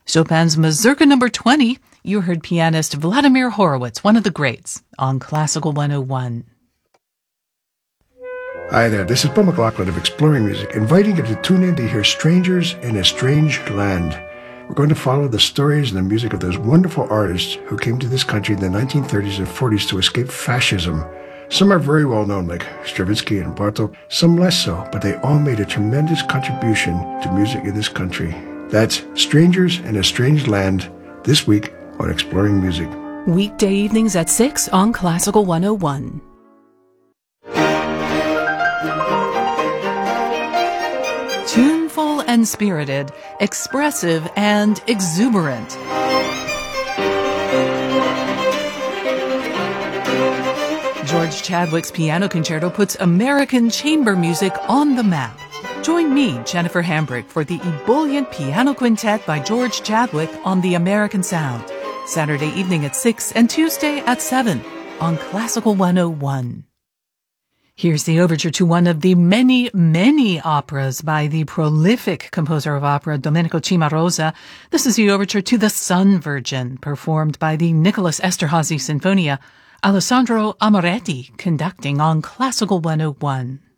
Chopin's Mazurka No. 20, you heard pianist Vladimir Horowitz, one of the greats, on Classical 101. Hi there, this is Paul McLaughlin of Exploring Music, inviting you to tune in to hear Strangers in a Strange Land. We're going to follow the stories and the music of those wonderful artists who came to this country in the 1930s and 40s to escape fascism. Some are very well known, like Stravinsky and Bartók, some less so, but they all made a tremendous contribution to music in this country. That's Strangers in a Strange Land, this week on Exploring Music. Weekday evenings at 6 on Classical 101. Tuneful and spirited, expressive and exuberant. George Chadwick's Piano Concerto puts American chamber music on the map. Join me, Jennifer Hambrick, for the ebullient piano quintet by George Chadwick on The American Sound, Saturday evening at 6 and Tuesday at 7 on Classical 101. Here's the overture to one of the many, many operas by the prolific composer of opera Domenico Cimarosa. This is the overture to The Sun Virgin, performed by the Nicholas Esterhazy Sinfonia. Alessandro Amoretti conducting on Classical 101.